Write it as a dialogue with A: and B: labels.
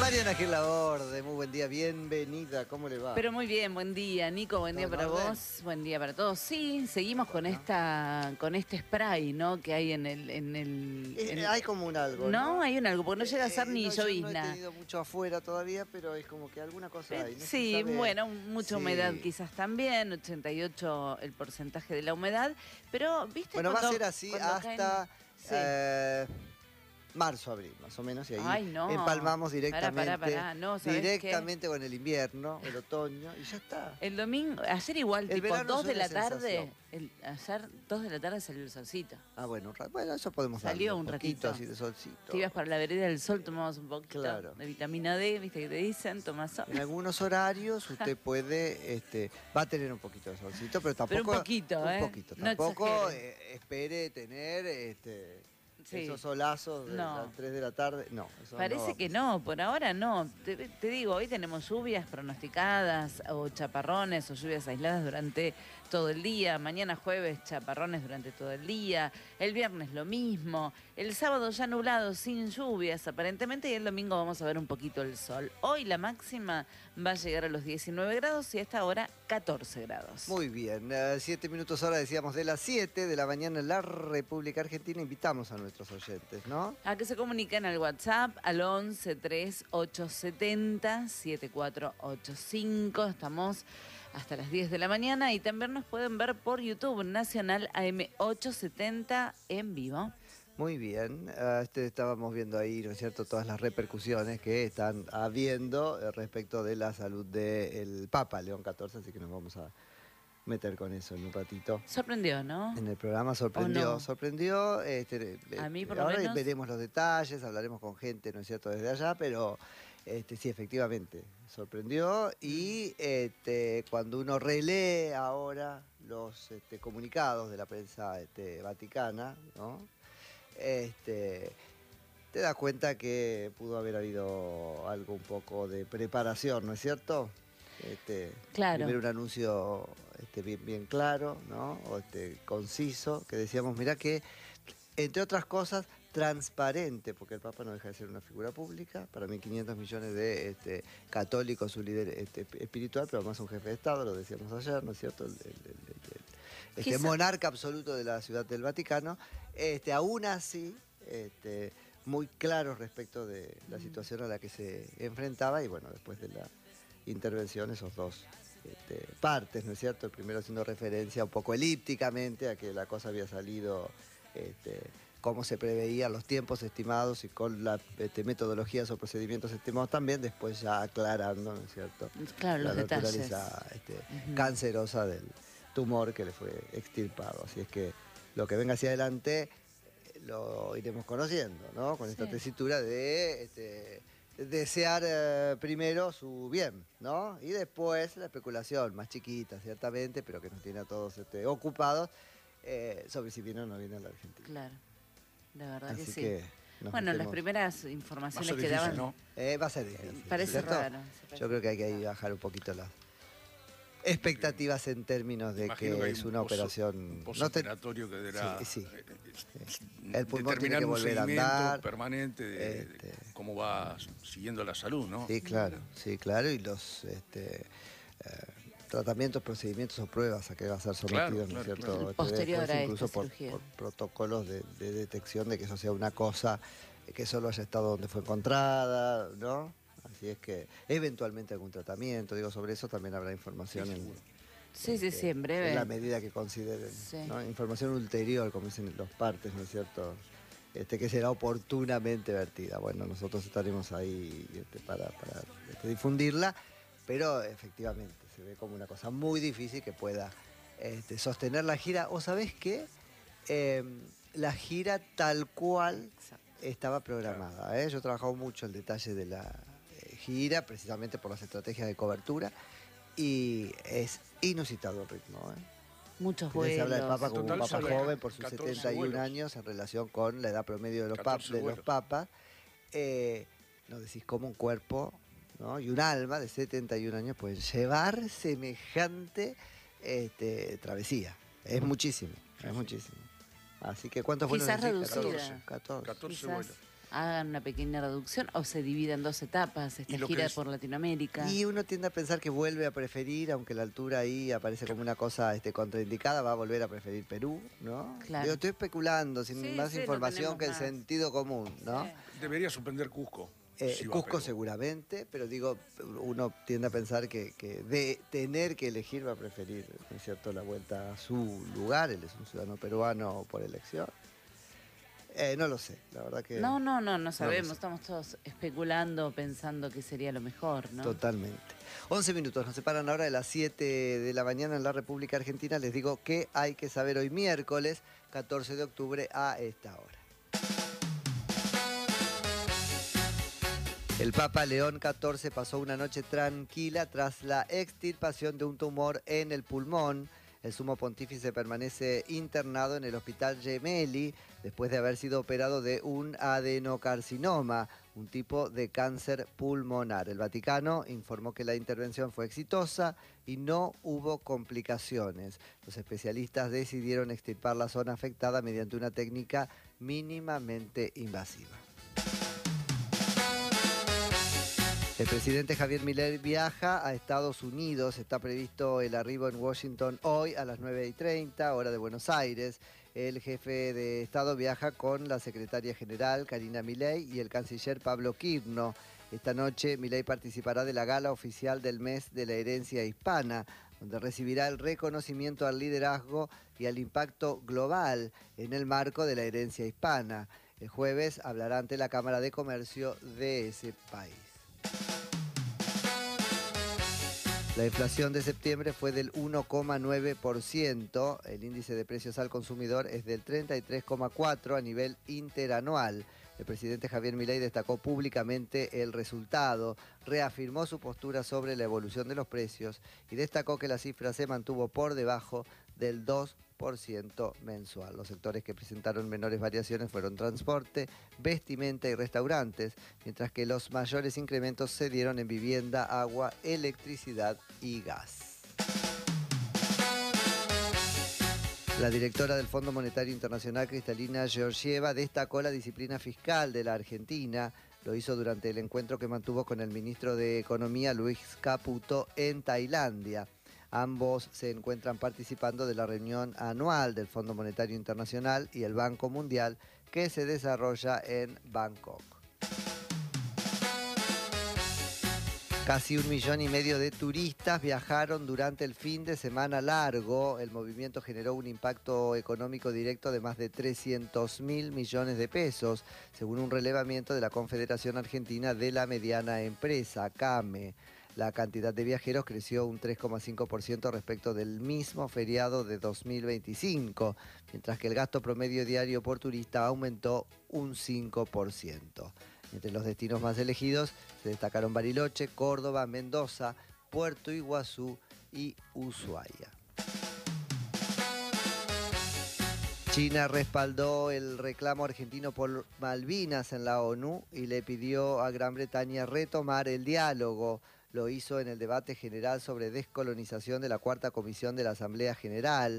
A: Mariana Gil Laborde, muy buen día, bienvenida, ¿cómo le va?
B: Pero muy bien, buen día, Nico, buen día para vos, buen día para todos. Sí, seguimos con este spray, ¿no? Que hay en el.
A: Hay como un algo,
B: No,
A: ¿no?
B: hay un algo, porque no llega a ser ni
A: no, yo no he
B: llovizna.
A: tenido mucho afuera todavía, pero es como que alguna cosa hay. No se
B: Sí,
A: sabe.
B: bueno, mucha humedad quizás también, 88 el porcentaje de la humedad, pero viste
A: Bueno,
B: cuando,
A: va a ser así hasta marzo, abril, más o menos, y ahí
B: Ay, no.
A: empalmamos directamente,
B: Pará. No, ¿sabés
A: directamente con el invierno, el otoño, y ya está.
B: El domingo, ayer igual,
A: El
B: tipo
A: verano
B: 2 de
A: es
B: la
A: una
B: tarde,
A: sensación.
B: ayer 2 de la tarde salió el solcito.
A: Ah, bueno, bueno, eso podemos darle
B: Salió un
A: poquito
B: ratito.
A: así de solcito.
B: Te ibas para la vereda del sol, tomabas un poquito de vitamina D, viste que te dicen, tomás sol.
A: En algunos horarios usted puede, va a tener un poquito de solcito, pero tampoco...
B: Pero un poquito,
A: un poquito.
B: No
A: Tampoco
B: exagere.
A: Espere tener
B: Sí.
A: esos solazos de las 3 de la tarde. No, eso
B: Parece
A: no
B: que no, por ahora no. Te digo, hoy tenemos lluvias pronosticadas o chaparrones o lluvias aisladas durante todo el día. Mañana jueves chaparrones durante todo el día. El viernes lo mismo. El sábado ya nublado sin lluvias aparentemente y el domingo vamos a ver un poquito el sol. Hoy la máxima va a llegar a los 19 grados y a esta hora 14 grados.
A: Muy bien, 7 minutos ahora decíamos de las 7 de la mañana en la República Argentina. Invitamos a nuestros oyentes, ¿no?
B: A que se comuniquen al WhatsApp al 11 3870 7485. Estamos hasta las 10 de la mañana y también nos pueden ver por YouTube Nacional AM870 en vivo.
A: Muy bien, estábamos viendo ahí, ¿no es cierto?, todas las repercusiones que están habiendo respecto de la salud del Papa León XIV, así que nos vamos a meter con eso en un ratito.
B: Sorprendió, ¿no?
A: En el programa sorprendió.
B: A mí por lo
A: ahora
B: menos.
A: veremos los detalles, hablaremos con gente, ¿no es cierto?, desde allá, pero sí, efectivamente, sorprendió. Y cuando uno relee ahora los comunicados de la prensa vaticana, ¿no?, te das cuenta que pudo haber habido algo un poco de preparación, ¿no es cierto?
B: Claro.
A: Primero un anuncio bien claro, ¿no? Conciso, que decíamos, mirá que, entre otras cosas, transparente, porque el Papa no deja de ser una figura pública, para 1.500 millones de católicos, su líder espiritual, pero además un jefe de Estado, lo decíamos ayer, ¿no es cierto? El monarca absoluto de la Ciudad del Vaticano, aún así, muy claro respecto de la situación a la que se enfrentaba, y bueno, después de la intervención, esos dos partes, ¿no es cierto? El primero haciendo referencia un poco elípticamente a que la cosa había salido como se preveía, los tiempos estimados y con las metodologías o procedimientos estimados también, después ya aclarando, ¿no es cierto?,
B: claro,
A: la
B: los detalles
A: naturaleza cancerosa del tumor que le fue extirpado. Así es que lo que venga hacia adelante lo iremos conociendo, ¿no? Con esta tesitura de desear primero su bien, ¿no? Y después la especulación, más chiquita ciertamente, pero que nos tiene a todos ocupados, sobre si viene o no viene a la Argentina.
B: Claro, la verdad
A: así
B: que sí.
A: Que
B: bueno, las primeras informaciones que daban...
A: ¿no? Va a ser difícil.
B: Parece raro.
A: Yo creo que hay que bajar un poquito las expectativas en términos de que es una operación
C: postoperatorio que deberá
A: el pulmón tiene
C: determinar
A: que
C: un
A: volver a
C: seguimiento
A: andar
C: permanente de cómo va siguiendo la salud, ¿no?
A: Sí, claro, y los tratamientos, procedimientos o pruebas a que va a ser sometido, ¿no es cierto?
B: Posterior a
A: incluso
B: esta
A: por protocolos de detección de que eso sea una cosa que solo haya estado donde fue encontrada, ¿no? Así es que eventualmente algún tratamiento, digo, sobre eso también habrá información
B: en breve.
A: En la medida que consideren, ¿no? Información ulterior, como dicen los partes, ¿no es cierto?, que será oportunamente vertida. Bueno, nosotros estaremos ahí para difundirla, pero efectivamente se ve como una cosa muy difícil que pueda sostener la gira. ¿O sabés qué? La gira tal cual estaba programada. Yo he trabajado mucho el detalle de la gira, precisamente por las estrategias de cobertura, y es inusitado el ritmo.
B: Muchos vuelos.
A: Se habla del Papa como un Papa joven por sus 71
C: vuelos.
A: años en relación con la edad promedio de los papas. No decís cómo un cuerpo, ¿no?, y un alma de 71 años pueden llevar semejante travesía. Es muchísimo, es muchísimo. Así que ¿cuántos vuelos?
B: Quizás reducida.
A: 14
C: vuelos.
B: hagan una pequeña reducción o se divida en 2 etapas esta gira por Latinoamérica.
A: Y uno tiende a pensar que vuelve a preferir, aunque la altura ahí aparece como una cosa contraindicada, va a volver a preferir Perú, ¿no?
B: Claro.
A: Yo estoy especulando, sin más información que el sentido común, ¿no?
C: Sí. Debería suspender Cusco.
A: Cusco seguramente, pero digo, uno tiende a pensar que de tener que elegir va a preferir, ¿no es cierto?, la vuelta a su lugar. Él es un ciudadano peruano por elección. No lo sé, la verdad que...
B: No sabemos, estamos todos especulando, pensando que sería lo mejor, ¿no?
A: Totalmente. 11 minutos, nos separan ahora de las 7 de la mañana en la República Argentina. Les digo qué hay que saber hoy miércoles, 14 de octubre a esta hora. El Papa León XIV pasó una noche tranquila tras la extirpación de un tumor en el pulmón. El sumo pontífice permanece internado en el Hospital Gemelli después de haber sido operado de un adenocarcinoma, un tipo de cáncer pulmonar. El Vaticano informó que la intervención fue exitosa y no hubo complicaciones. Los especialistas decidieron extirpar la zona afectada mediante una técnica mínimamente invasiva. El presidente Javier Milei viaja a Estados Unidos. Está previsto el arribo en Washington hoy a las 9:30, hora de Buenos Aires. El jefe de Estado viaja con la secretaria general Karina Milei y el canciller Pablo Quirno. Esta noche Milei participará de la gala oficial del mes de la herencia hispana, donde recibirá el reconocimiento al liderazgo y al impacto global en el marco de la herencia hispana. El jueves hablará ante la Cámara de Comercio de ese país. La inflación de septiembre fue del 1,9%. El índice de precios al consumidor es del 33,4% a nivel interanual. El presidente Javier Milei destacó públicamente el resultado, reafirmó su postura sobre la evolución de los precios y destacó que la cifra se mantuvo por debajo del 2% mensual. Los sectores que presentaron menores variaciones fueron transporte, vestimenta y restaurantes, mientras que los mayores incrementos se dieron en vivienda, agua, electricidad y gas. La directora del Fondo Monetario Internacional, Kristalina Georgieva, destacó la disciplina fiscal de la Argentina. Lo hizo durante el encuentro que mantuvo con el ministro de Economía, Luis Caputo, en Tailandia. Ambos se encuentran participando de la reunión anual del Fondo Monetario Internacional y el Banco Mundial que se desarrolla en Bangkok. Casi 1,5 millones de turistas viajaron durante el fin de semana largo. El movimiento generó un impacto económico directo de más de 300.000 millones de pesos, según un relevamiento de la Confederación Argentina de la Mediana Empresa, CAME. La cantidad de viajeros creció un 3,5% respecto del mismo feriado de 2025, mientras que el gasto promedio diario por turista aumentó un 5%. Entre los destinos más elegidos se destacaron Bariloche, Córdoba, Mendoza, Puerto Iguazú y Ushuaia. China respaldó el reclamo argentino por Malvinas en la ONU y le pidió a Gran Bretaña retomar el diálogo. Lo hizo en el debate general sobre descolonización de la 4ª Comisión de la Asamblea General.